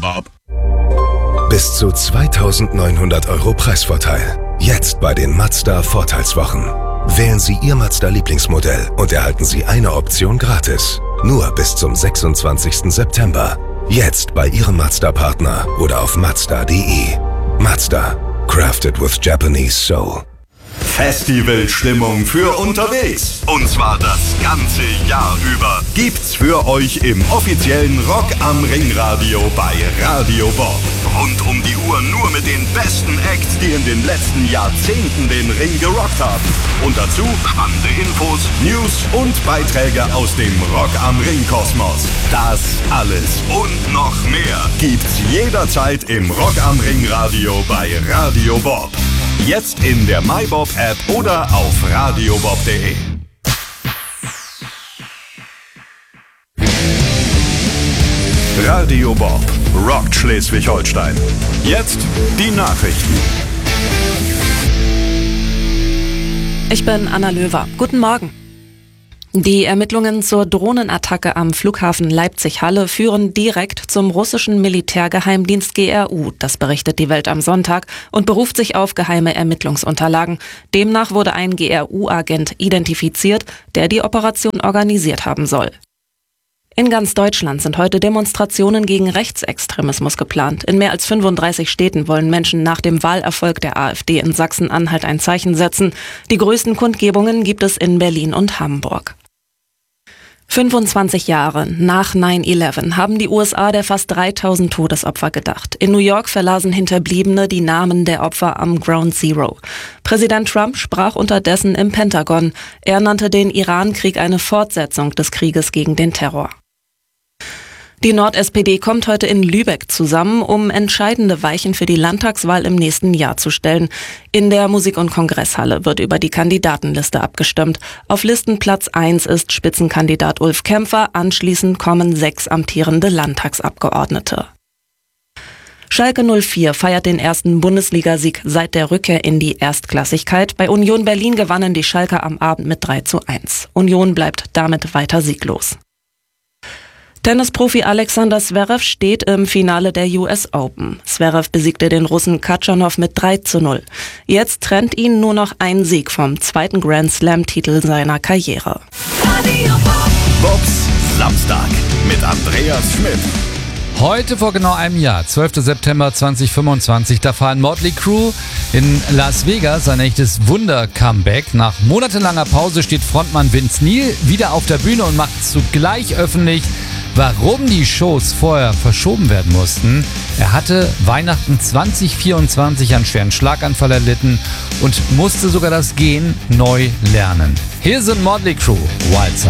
Bob. Bis zu 2.900 € Preisvorteil. Jetzt bei den Mazda Vorteilswochen. Wählen Sie Ihr Mazda-Lieblingsmodell und erhalten Sie eine Option gratis. Nur bis zum 26. September. Jetzt bei Ihrem Mazda-Partner oder auf Mazda.de. Mazda. Crafted with Japanese Soul. Festivalstimmung für unterwegs. Und zwar das ganze Jahr über. Gibt's für euch im offiziellen Rock am Ring Radio bei Radio Bob. Rund um die Uhr nur mit den besten Acts, die in den letzten Jahrzehnten den Ring gerockt haben. Und dazu spannende Infos, News und Beiträge aus dem Rock am Ring Kosmos. Das alles und noch mehr gibt's jederzeit im Rock am Ring Radio bei Radio Bob. Jetzt in der MyBob-App oder auf radiobob.de. Radio Bob rockt Schleswig-Holstein. Jetzt die Nachrichten. Ich bin Anna Löwer. Guten Morgen. Die Ermittlungen zur Drohnenattacke am Flughafen Leipzig-Halle führen direkt zum russischen Militärgeheimdienst GRU, das berichtet die Welt am Sonntag und beruft sich auf geheime Ermittlungsunterlagen. Demnach wurde ein GRU-Agent identifiziert, der die Operation organisiert haben soll. In ganz Deutschland sind heute Demonstrationen gegen Rechtsextremismus geplant. In mehr als 35 Städten wollen Menschen nach dem Wahlerfolg der AfD in Sachsen-Anhalt ein Zeichen setzen. Die größten Kundgebungen gibt es in Berlin und Hamburg. 25 Jahre nach 9/11 haben die USA der fast 3000 Todesopfer gedacht. In New York verlasen Hinterbliebene die Namen der Opfer am Ground Zero. Präsident Trump sprach unterdessen im Pentagon. Er nannte den Iran-Krieg eine Fortsetzung des Krieges gegen den Terror. Die Nord-SPD kommt heute in Lübeck zusammen, um entscheidende Weichen für die Landtagswahl im nächsten Jahr zu stellen. In der Musik- und Kongresshalle wird über die Kandidatenliste abgestimmt. Auf Listenplatz 1 ist Spitzenkandidat Ulf Kämpfer, anschließend kommen 6 amtierende Landtagsabgeordnete. Schalke 04 feiert den ersten Bundesligasieg seit der Rückkehr in die Erstklassigkeit. Bei Union Berlin gewannen die Schalker am Abend mit 3:1. Union bleibt damit weiter sieglos. Tennisprofi Alexander Zverev steht im Finale der US Open. Zverev besiegte den Russen Khachanov mit 3:0. Jetzt trennt ihn nur noch ein Sieg vom zweiten Grand Slam-Titel seiner Karriere. Bobs Samstag mit Andreas Schmidt. Heute vor genau einem Jahr, 12. September 2025, da feiern Motley Crue in Las Vegas ein echtes Wunder-Comeback. Nach monatelanger Pause steht Frontmann Vince Neil wieder auf der Bühne und macht zugleich öffentlich, warum die Shows vorher verschoben werden mussten. Er hatte Weihnachten 2024 einen schweren Schlaganfall erlitten und musste sogar das Gehen neu lernen. Hier sind Motley Crue, Wild Side.